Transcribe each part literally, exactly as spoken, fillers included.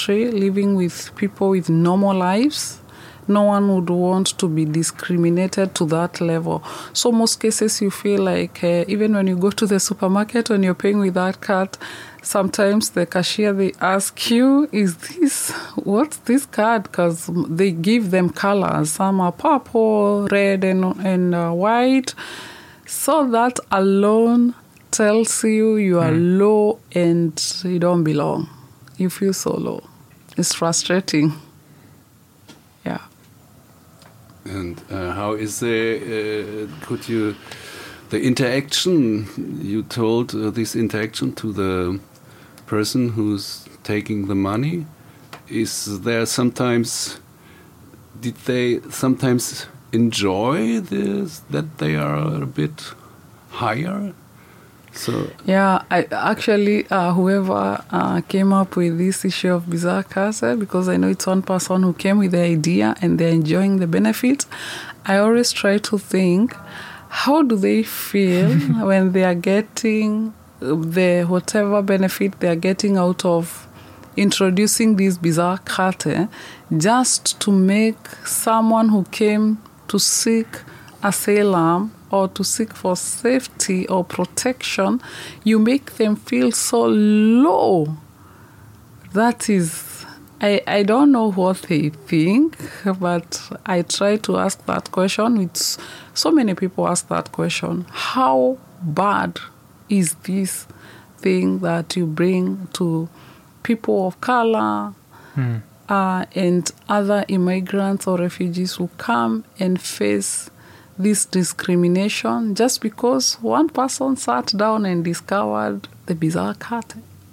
country, living with people with normal lives. No one would want to be discriminated to that level. So most cases you feel like uh, even when you go to the supermarket, when you're paying with that card, sometimes the cashier, they ask you, is this, what's this card? Because they give them colors. Some are purple, red, and, and uh, white. So that alone tells you you are mm. low and you don't belong. You feel so low. It's frustrating. Yeah. And uh, how is the, uh, could you, the interaction, you told uh, this interaction to the person who's taking the money, is there sometimes, did they sometimes enjoy this, that they are a bit higher? So yeah, I actually uh, whoever uh, came up with this issue of bizarre casa, because I know it's one person who came with the idea and they're enjoying the benefits. I always try to think, how do they feel when they are getting the whatever benefit they are getting out of introducing this bizarre karte, just to make someone who came to seek asylum or to seek for safety or protection, you make them feel so low. That is, I, I don't know what they think, but I try to ask that question. It's, so many people ask that question. How bad is this thing that you bring to people of color hmm. uh, and other immigrants or refugees who come and face this discrimination just because one person sat down and discovered the bizarre cat?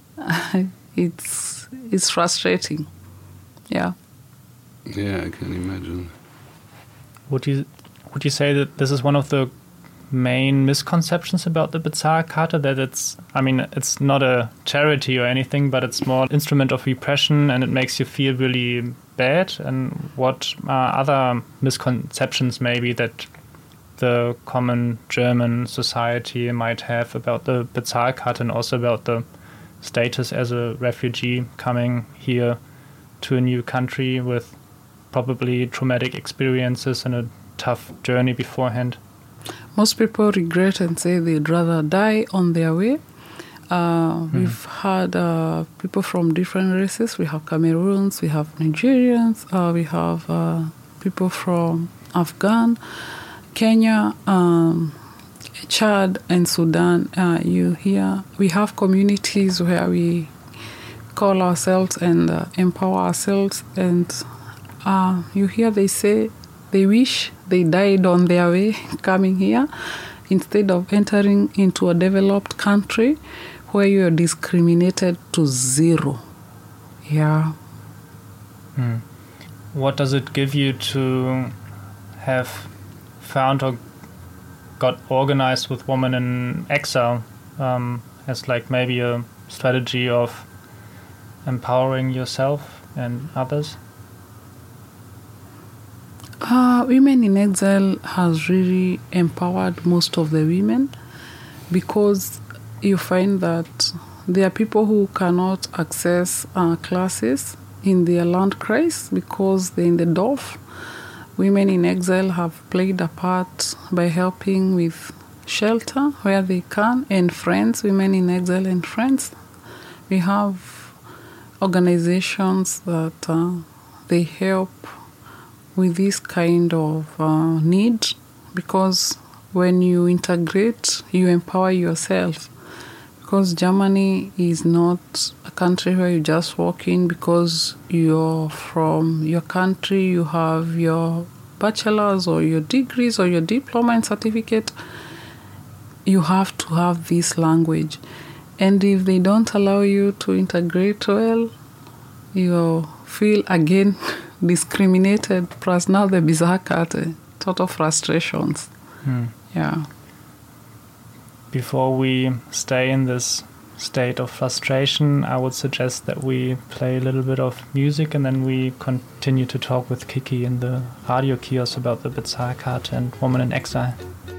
it's it's frustrating. Yeah. Yeah, I can imagine. Would you would you say that this is one of the main misconceptions about the Bezahlkarte, that it's, I mean, it's not a charity or anything, but it's more an instrument of repression and it makes you feel really bad? And what are other misconceptions maybe that the common German society might have about the Bezahlkarte and also about the status as a refugee coming here to a new country with probably traumatic experiences and a tough journey beforehand? Most people regret and say they'd rather die on their way. Uh, mm. We've had uh, people from different races. We have Cameroons, we have Nigerians, uh, we have uh, people from Afghan, Kenya, um, Chad, and Sudan. Uh, you hear we have communities where we call ourselves and uh, empower ourselves, and uh, you hear they say they wish they died on their way coming here instead of entering into a developed country where you are discriminated to zero. Yeah. Hmm. What does it give you to have found or got organized with Women in Exile um, as like maybe a strategy of empowering yourself and others? Uh, Women in Exile has really empowered most of the women, because you find that there are people who cannot access uh, classes in their Landkreis because they're in the Dorf. Women in Exile have played a part by helping with shelter where they can, and friends, Women in Exile and friends. We have organizations that uh, they help with this kind of uh, need, because when you integrate, you empower yourself. Because Germany is not a country where you just walk in because you're from your country, you have your bachelor's or your degrees or your diploma and certificate. You have to have this language. And if they don't allow you to integrate well, you feel again discriminated, plus now the Bezahlkarte, total frustrations. Hmm. Yeah. Before we stay in this state of frustration, I would suggest that we play a little bit of music and then we continue to talk with Kiki in the radio kiosk about the Bezahlkarte and Women in Exile.